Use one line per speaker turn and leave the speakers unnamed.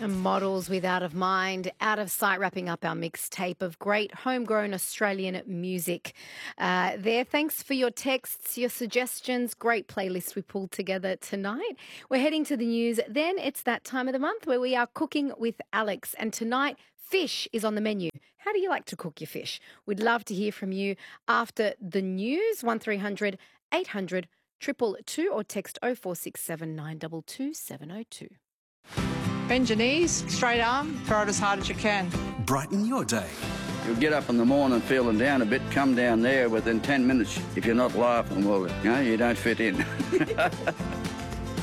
Models with Out of Mind, Out of Sight, wrapping up our mixtape of great homegrown Australian music there. Thanks for your texts, your suggestions. Great playlist we pulled together tonight. We're heading to the news. Then it's that time of the month where we are cooking with Alex. And tonight, fish is on the menu. How do you like to cook your fish? We'd love to hear from you after the news. 1300 800 222 or text 0467 922 702.
Bend your knees, straight arm, throw it as hard as you can.
Brighten your day.
You'll get up in the morning feeling down a bit, come down there within 10 minutes. If you're not laughing, well, you don't fit in.